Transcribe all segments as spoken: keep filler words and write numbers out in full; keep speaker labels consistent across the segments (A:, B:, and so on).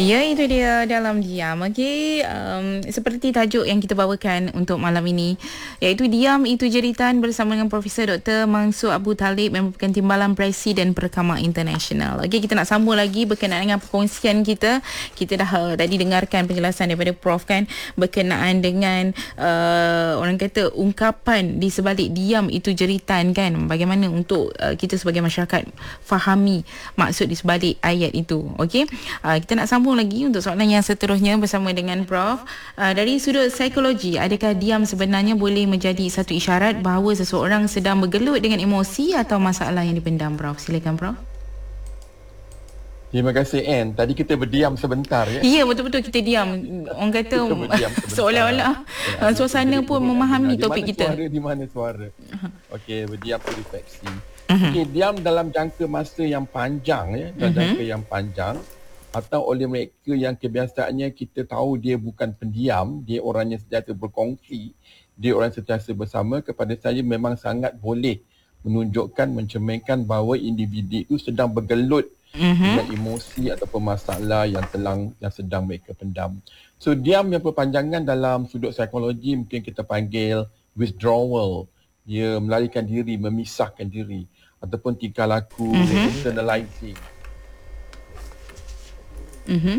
A: Ya, itu dia dalam diam. Okey, um, seperti tajuk yang kita bawakan untuk malam ini, iaitu Diam Itu Jeritan bersama dengan Profesor Doktor Mansur Abu Talib yang merupakan Timbalan Presiden Perkama Internasional. Okey, kita nak sambung lagi berkenaan dengan perkongsian kita. Kita dah uh, tadi dengarkan penjelasan daripada Prof kan, berkenaan dengan uh, orang kata ungkapan di sebalik diam itu jeritan kan. Bagaimana untuk uh, kita sebagai masyarakat fahami maksud di sebalik ayat itu. Okey, uh, kita nak sambung lagi untuk soalan yang seterusnya bersama dengan Prof. Uh, dari sudut psikologi, adakah diam sebenarnya boleh menjadi satu isyarat bahawa seseorang sedang bergelut dengan emosi atau masalah yang dipendam, Prof? Silakan, Prof.
B: Terima kasih, Anne. Tadi kita berdiam sebentar ya.
A: Ya, betul-betul kita diam. Orang kata seolah-olah ya, suasana pun memahami topik kita.
B: Di mana suara, di mana suara. Okey, berdiam tu refleksi. Uh-huh. Okey, diam dalam jangka masa yang panjang ya, dalam uh-huh. jangka yang panjang, atau oleh mereka yang kebiasaannya kita tahu dia bukan pendiam, dia orang yang sentiasa berkongsi, dia orang yang sentiasa bersama, kepada saya memang sangat boleh menunjukkan, mencerminkan bahawa individu itu sedang bergelut uh-huh. dengan emosi ataupun masalah yang telang yang sedang mereka pendam. So diam yang berpanjangan dalam sudut psikologi mungkin kita panggil withdrawal, dia melarikan diri, memisahkan diri, ataupun tingkah laku uh-huh. externalizing. Mm-hmm.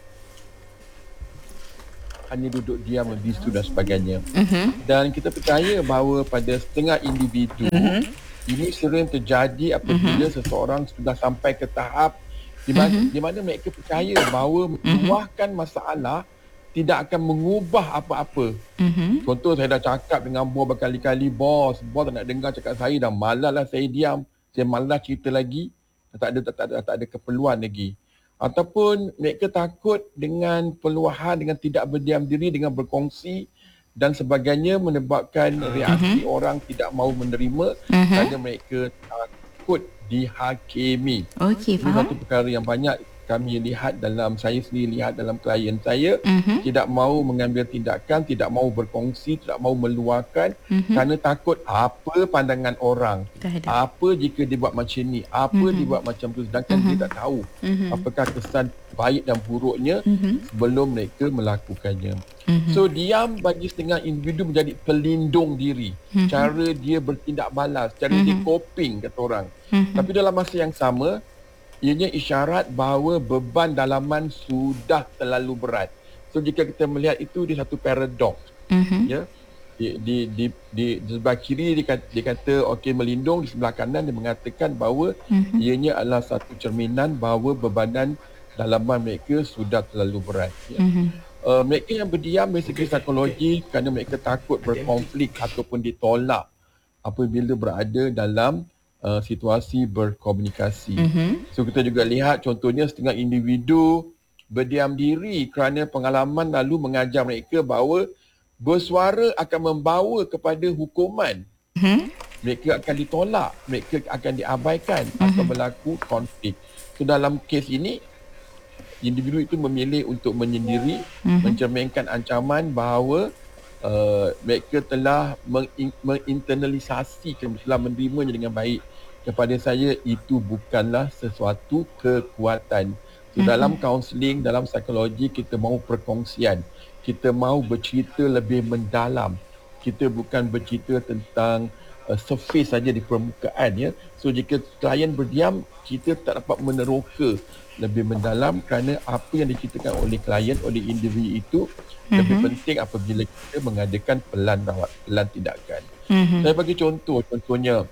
B: Hanya duduk diam, membisu dan sebagainya. Mm-hmm. Dan kita percaya bahawa pada setengah individu, mm-hmm. ini sering terjadi apabila mm-hmm. seseorang sudah sampai ke tahap di mana, mm-hmm. di mana mereka percaya bahawa meluahkan mm-hmm. masalah tidak akan mengubah apa-apa. Mm-hmm. Contoh, saya dah cakap dengan bos berkali-kali, bos, bos tak nak dengar cakap saya, dah malas lah saya diam, saya malas cerita lagi, tak ada, tak ada, tak ada keperluan lagi. Ataupun mereka takut dengan peluahan, dengan tidak berdiam diri, dengan berkongsi dan sebagainya, menyebabkan reaksi uh-huh. orang tidak mahu menerima uh-huh. kerana mereka takut dihakimi.
A: Okey, faham.
B: Ini satu perkara yang banyak kami lihat dalam, saya sendiri lihat dalam klien saya, uh-huh. tidak mahu mengambil tindakan, tidak mahu berkongsi, tidak mahu meluahkan uh-huh. kerana takut apa pandangan orang, apa jika dia buat macam ni, apa uh-huh. dia buat macam tu, sedangkan uh-huh. dia tak tahu uh-huh. apakah kesan baik dan buruknya uh-huh. sebelum mereka melakukannya. Uh-huh. So diam bagi setengah individu menjadi pelindung diri, uh-huh. cara dia bertindak balas, cara uh-huh. dia coping kata orang. Uh-huh. Tapi dalam masa yang sama, ianya isyarat bahawa beban dalaman sudah terlalu berat. So jika kita melihat itu, dia satu paradoks. Uh-huh. Ya. Di di di di, di sebelah kiri dia kata, dia kata okey melindung, di sebelah kanan dia mengatakan bahawa uh-huh. ianya adalah satu cerminan bahawa bebanan dalaman mereka sudah terlalu berat. Ya. Uh-huh. Uh, mereka yang berdiam dari segi psikologi kerana mereka takut berkonflik ataupun ditolak apabila berada dalam Uh, situasi berkomunikasi. Mm-hmm. So kita juga lihat contohnya setengah individu berdiam diri kerana pengalaman lalu mengajar mereka bahawa bersuara akan membawa kepada hukuman. Mm-hmm. Mereka akan ditolak, mereka akan diabaikan mm-hmm. atau berlaku konflik. So dalam kes ini, individu itu memilih untuk menyendiri, mm-hmm. mencerminkan ancaman bahawa uh, mereka telah meng- menginternalisasi, telah menerimanya dengan baik. Kepada saya, itu bukanlah sesuatu kekuatan. So, mm-hmm. dalam kaunseling, dalam psikologi, kita mahu perkongsian. Kita mahu bercerita lebih mendalam. Kita bukan bercerita tentang uh, surface saja di permukaan. Ya. So, jika klien berdiam, kita tak dapat meneroka lebih mendalam kerana apa yang diceritakan oleh klien, oleh individu itu mm-hmm. lebih penting apabila kita mengadakan pelan rawat, pelan tindakan. Mm-hmm. Saya bagi contoh, contohnya,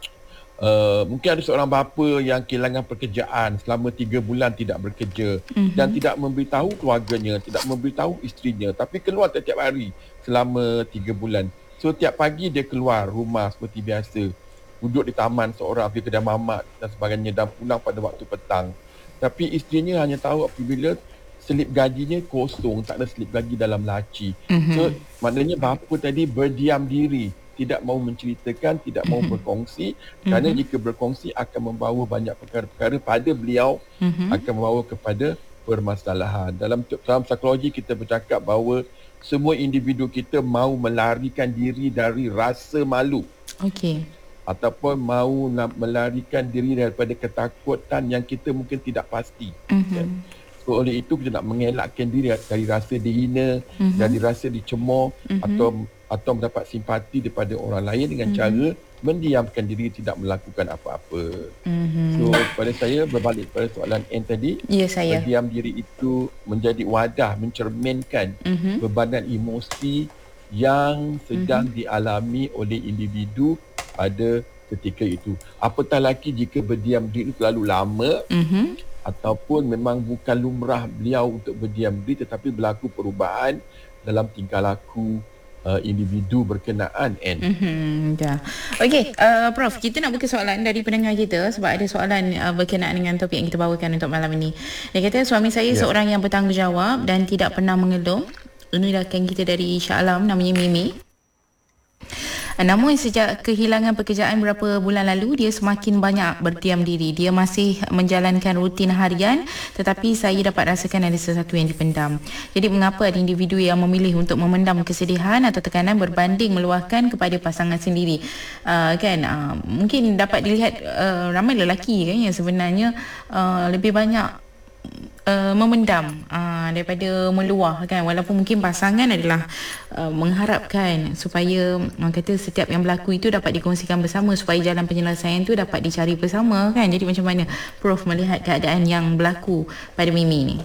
B: Uh, mungkin ada seorang bapa yang kehilangan pekerjaan selama tiga bulan tidak bekerja mm-hmm. dan tidak memberitahu keluarganya, tidak memberitahu isterinya, tapi keluar setiap hari selama tiga bulan. So tiap pagi dia keluar rumah seperti biasa, duduk di taman seorang, pergi kedai mamak dan sebagainya, dan pulang pada waktu petang. Tapi isterinya hanya tahu apabila selip gajinya kosong, tak ada selip gaji dalam laci. Mm-hmm. So maknanya bapa tadi berdiam diri, tidak mahu menceritakan, tidak mahu mm-hmm. berkongsi, kerana mm-hmm. jika berkongsi akan membawa banyak perkara-perkara pada beliau, mm-hmm. akan membawa kepada permasalahan. Dalam dalam psikologi kita bercakap bahawa semua individu kita mahu melarikan diri dari rasa malu.
A: Okey.
B: Ataupun mahu melarikan diri daripada ketakutan yang kita mungkin tidak pasti. Mm-hmm. Ya. oleh itu kita nak mengelakkan diri dari rasa dihina, mm-hmm. dari rasa dicemooh, mm-hmm. atau atau mendapat simpati daripada orang lain dengan mm-hmm. cara mendiamkan diri, tidak melakukan apa-apa. Mm-hmm. So pada saya, berbalik pada soalan N tadi,
A: ya, saya.
B: berdiam diri itu menjadi wadah mencerminkan mm-hmm. bebanan emosi yang sedang mm-hmm. dialami oleh individu pada ketika itu. Apatah lagi jika berdiam diri itu terlalu lama, mm-hmm. ataupun memang bukan lumrah beliau untuk berdiam diri, tetapi berlaku perubahan dalam tingkah laku Uh, individu berkenaan. N.
A: Mm-hmm, ya. Okey, uh, Prof, kita nak buka soalan dari pendengar kita sebab ada soalan uh, berkenaan dengan topik yang kita bawakan untuk malam ini. Dia kata, suami saya yeah. seorang yang bertanggungjawab dan tidak pernah mengeluh. Ini rakan kita dari Shah Alam, namanya Mimi. Namun sejak kehilangan pekerjaan beberapa bulan lalu, dia semakin banyak berdiam diri. Dia masih menjalankan rutin harian, tetapi saya dapat rasakan ada sesuatu yang dipendam. Jadi mengapa ada individu yang memilih untuk memendam kesedihan atau tekanan berbanding meluahkan kepada pasangan sendiri? Uh, kan uh, mungkin dapat dilihat uh, ramai lelaki kan yang sebenarnya uh, lebih banyak Uh, memendam uh, daripada meluah kan, walaupun mungkin pasangan adalah uh, mengharapkan supaya orang kata setiap yang berlaku itu dapat dikongsikan bersama supaya jalan penyelesaian itu dapat dicari bersama kan. Jadi macam mana Prof melihat keadaan yang berlaku pada Mimi ni?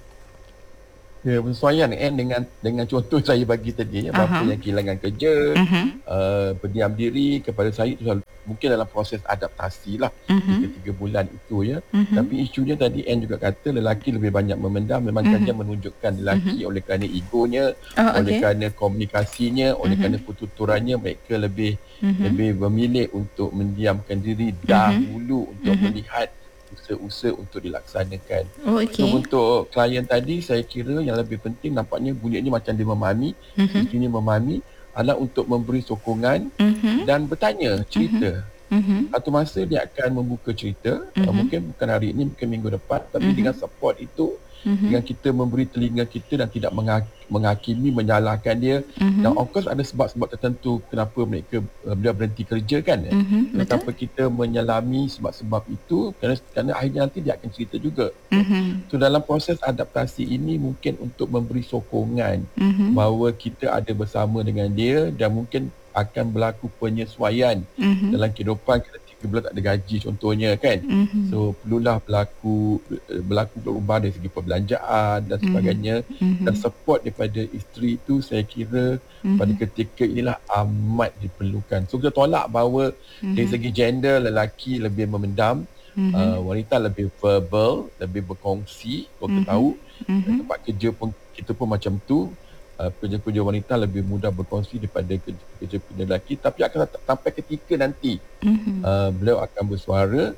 B: Ya, bersesuaian kan dengan dengan contoh saya bagi tadi ya, bapa uh-huh. yang kehilangan kerja, uh-huh. uh, berdiam diri. Kepada saya itu mungkin dalam proses adaptasi lah, uh-huh. tiga bulan itu ya. Uh-huh. Tapi isunya tadi N juga kata lelaki lebih banyak memendam, memang uh-huh. kerja menunjukkan lelaki uh-huh. oleh kerana egonya, oh, oleh okay. kerana komunikasinya, oleh uh-huh. kerana pertuturannya, mereka lebih uh-huh. lebih memilih untuk mendiamkan diri uh-huh. dahulu untuk uh-huh. melihat usaha-usaha untuk dilaksanakan.
A: Oh, okay.
B: So untuk klien tadi, saya kira yang lebih penting nampaknya bunyinya macam dia memahami, uh-huh. istrinya memahami, adalah untuk memberi sokongan uh-huh. dan bertanya, cerita. Uh-huh. Satu masa dia akan membuka cerita, uh-huh. mungkin bukan hari ini, mungkin minggu depan, tapi uh-huh. dengan support itu, uh-huh. dengan kita memberi telinga kita dan tidak menghakimi, menyalahkan dia. Uh-huh. Dan of course ada sebab-sebab tertentu kenapa mereka uh, beliau berhenti kerja kan. Uh-huh. Kenapa kita menyelami sebab-sebab itu, kerana, kerana akhirnya nanti dia akan cerita juga. Uh-huh. So dalam proses adaptasi ini mungkin untuk memberi sokongan uh-huh. bahawa kita ada bersama dengan dia dan mungkin akan berlaku penyesuaian uh-huh. dalam kehidupan kita. Bila tak ada gaji contohnya kan, mm-hmm. so perlulah berlaku berlaku berubah dari segi perbelanjaan dan sebagainya, mm-hmm. dan support daripada isteri itu saya kira mm-hmm. pada ketika inilah amat diperlukan. So kita tolak bahawa mm-hmm. dari segi gender lelaki lebih memendam, mm-hmm. uh, wanita lebih verbal, lebih berkongsi. Kalau mm-hmm. kita tahu mm-hmm. tempat kerja pun kita pun macam tu. Uh, kerja-kerja wanita lebih mudah berkongsi daripada kerja-kerja lelaki, tapi akan sampai ketika nanti mm-hmm. uh, beliau akan bersuara.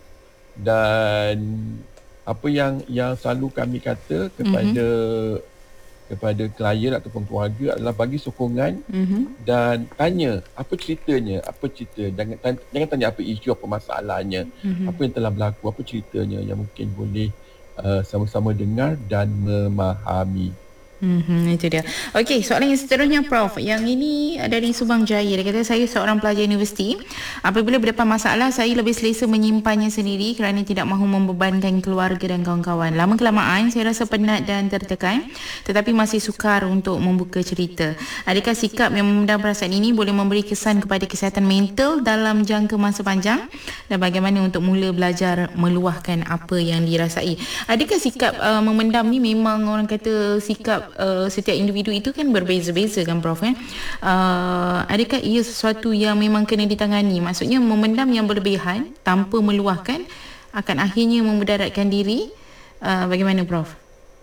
B: Dan apa yang yang selalu kami kata kepada mm-hmm. kepada klien ataupun keluarga adalah bagi sokongan mm-hmm. dan tanya apa ceritanya, apa cerita, jangan tanya, jangan tanya apa isu, apa masalahnya, mm-hmm. apa yang telah berlaku, apa ceritanya yang mungkin boleh uh, sama-sama dengar dan memahami.
A: Hmm, itu dia. Okey, soalan yang seterusnya Prof. Yang ini dari Subang Jaya. Dia kata, saya seorang pelajar universiti. Apabila berdepan masalah, saya lebih selesa menyimpannya sendiri kerana tidak mahu membebankan keluarga dan kawan-kawan. Lama kelamaan, saya rasa penat dan tertekan, tetapi masih sukar untuk membuka cerita. Adakah sikap yang memendam perasaan ini boleh memberi kesan kepada kesihatan mental dalam jangka masa panjang? Dan bagaimana untuk mula belajar meluahkan apa yang dirasai? Adakah sikap uh, memendam ni memang orang kata sikap Uh, setiap individu itu kan berbeza-beza kan Prof eh? Uh, adakah ia sesuatu yang memang kena ditangani? Maksudnya memendam yang berlebihan tanpa meluahkan akan akhirnya memudaratkan diri. Uh, bagaimana Prof?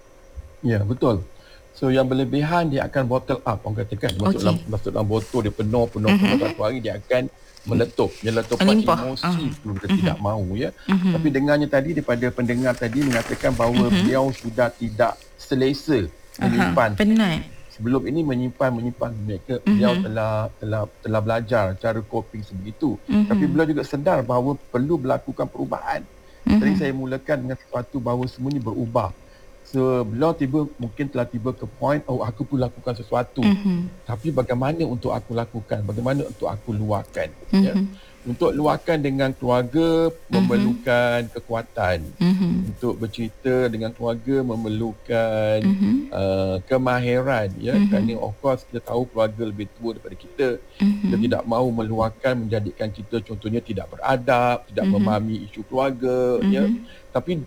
B: Ya, betul. So yang berlebihan dia akan bottle up, orang katakan masuk okay. dalam masuk dalam botol dia penuh penuh uh-huh. penuh satu hari dia akan meletup, meletupkan emosi uh-huh. itu kita uh-huh. tidak mahu ya. Uh-huh. Tapi dengarnya tadi daripada pendengar tadi mengatakan bahawa uh-huh. beliau sudah tidak selesa menyimpan. Aha, penat. Sebelum ini menyimpan menyimpan mereka uh-huh. beliau telah telah telah belajar cara coping sebegitu. Uh-huh. Tapi beliau juga sedar bahawa perlu berlakukan perubahan. Uh-huh. Tadi saya mulakan dengan sesuatu bahawa semuanya berubah. So beliau tiba mungkin telah tiba ke point, oh aku perlu lakukan sesuatu. Uh-huh. Tapi bagaimana untuk aku lakukan? Bagaimana untuk aku luahkan? Uh-huh. Ya. Untuk luahkan dengan keluarga memerlukan mm-hmm. kekuatan. Mm-hmm. Untuk bercerita dengan keluarga memerlukan mm-hmm. uh, kemahiran. Ya? Mm-hmm. Kerana of course kita tahu keluarga lebih tua daripada kita. Mm-hmm. Kita tidak mahu meluahkan menjadikan kita contohnya tidak beradab, tidak mm-hmm. memahami isu keluarga. Mm-hmm. Ya? Tapi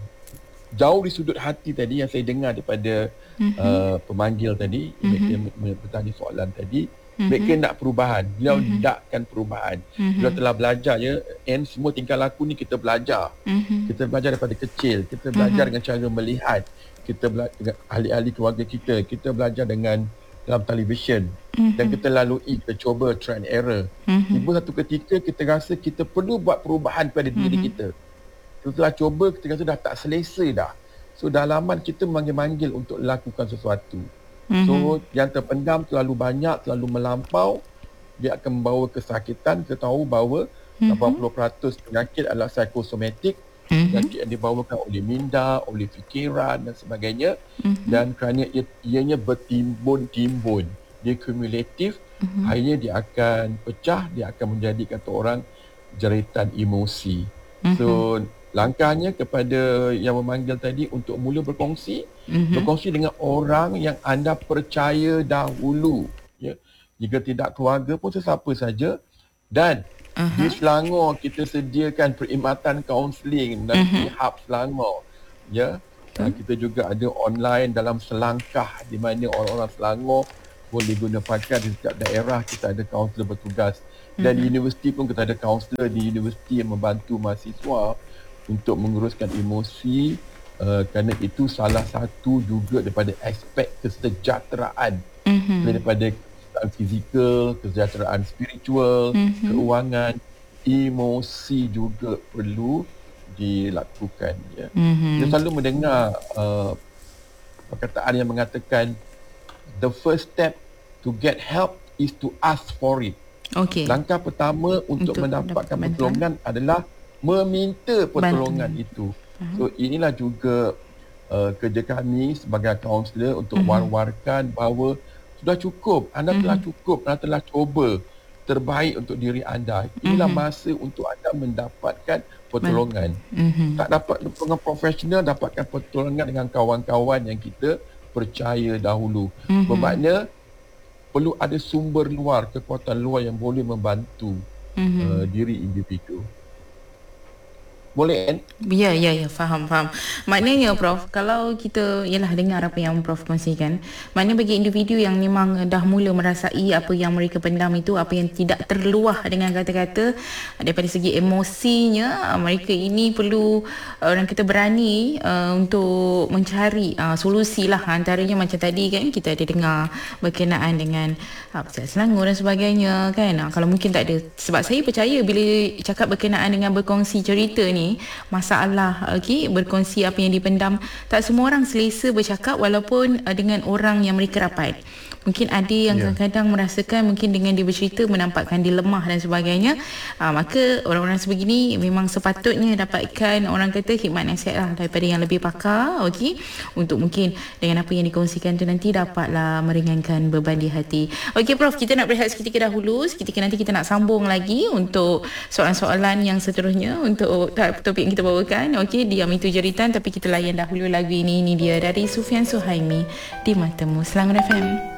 B: jauh di sudut hati tadi yang saya dengar daripada mm-hmm. uh, pemanggil tadi, mm-hmm. mereka bertanya soalan tadi, mm-hmm. mereka nak perubahan. Beliau mm-hmm. nakkan perubahan. Mm-hmm. Beliau telah belajar, ya, and semua tingkah laku ni kita belajar. Mm-hmm. Kita belajar daripada kecil. Kita belajar mm-hmm. dengan cara melihat. Kita belajar dengan ahli-ahli keluarga kita. Kita belajar dengan dalam televisyen. Mm-hmm. Dan kita lalui, kita cuba try and error. Mm-hmm. Tiba satu ketika kita rasa kita perlu buat perubahan pada diri mm-hmm. kita. Kita telah cuba, kita rasa dah tak selesa dah. So dalaman kita manggil-manggil untuk lakukan sesuatu. Mm-hmm. So yang terpendam terlalu banyak, terlalu melampau, dia akan membawa kesakitan. Kita tahu bahawa mm-hmm. lapan puluh peratus penyakit adalah psikosomatik. Mm-hmm. Penyakit yang dibawakan oleh minda, oleh fikiran dan sebagainya. Mm-hmm. Dan kerana ia, ianya bertimbun-timbun, dia kumulatif, mm-hmm. akhirnya dia akan pecah, dia akan menjadikan orang jeritan emosi. Mm-hmm. So langkahnya kepada yang memanggil tadi untuk mula berkongsi, mm-hmm. berkongsi dengan orang yang anda percaya dahulu. Ya. Jika tidak keluarga pun sesiapa saja. Dan uh-huh. di Selangor kita sediakan perkhidmatan kaunseling dan uh-huh. hub Selangor. Ya. Uh-huh. Kita juga ada online dalam Selangkah di mana orang-orang Selangor boleh guna pakai di setiap daerah. Kita ada kaunselor bertugas. Dan uh-huh. di universiti pun kita ada kaunselor di universiti yang membantu mahasiswa untuk menguruskan emosi, uh, kerana itu salah satu juga daripada aspek kesejahteraan, mm-hmm. daripada kesejahteraan fizikal, kesejahteraan spiritual, mm-hmm. keuangan, emosi juga perlu dilakukan. Ya. Mm-hmm. Saya selalu mendengar uh, perkataan yang mengatakan the first step to get help is to ask for it. Okay. Langkah pertama untuk, untuk mendapatkan pertolongan adalah meminta pertolongan Bantuan. itu. Uh-huh. So inilah juga uh, kerja kami sebagai kaunselor untuk uh-huh. war-warkan bahawa sudah cukup, anda uh-huh. telah cukup, anda telah cuba terbaik untuk diri anda. Inilah uh-huh. masa untuk anda mendapatkan pertolongan. Uh-huh. Tak dapat pertolongan profesional, dapatkan pertolongan dengan kawan-kawan yang kita percaya dahulu. Uh-huh. Bermakna perlu ada sumber luar, kekuatan luar yang boleh membantu uh-huh. uh, diri individu. Boleh kan?
A: Ya, ya, ya, faham, faham. Maknanya Prof, kalau kita ialah dengar apa yang Prof kongsikan, maknanya bagi individu yang memang dah mula merasai apa yang mereka pendam itu, apa yang tidak terluah dengan kata-kata, daripada segi emosinya, mereka ini perlu orang kita berani uh, untuk mencari uh, solusi lah. Antaranya macam tadi kan kita ada dengar berkenaan dengan uh, Selangor dan sebagainya kan. Uh, kalau mungkin tak ada, sebab saya percaya bila cakap berkenaan dengan berkongsi cerita ni, masalah okey berkongsi apa yang dipendam, tak semua orang selesa bercakap walaupun uh, dengan orang yang mereka rapat. Mungkin ada yang yeah. kadang-kadang merasakan mungkin dengan dia bercerita menampakkan dia lemah dan sebagainya. uh, Maka orang-orang sebegini memang sepatutnya dapatkan, orang kata, khidmat nasihat lah daripada yang lebih pakar, okey, untuk mungkin dengan apa yang dikongsikan tu nanti dapatlah meringankan beban di hati. Okey Prof, kita nak berehat seketika dahulu. Seketika nanti kita nak sambung lagi untuk soalan-soalan yang seterusnya untuk topik yang kita bawakan. Okey, diam itu jeritan, tapi kita layan dahulu lagu ini. Ini dia dari Sufian Suhaimi, Di Matamu, Selangor F M.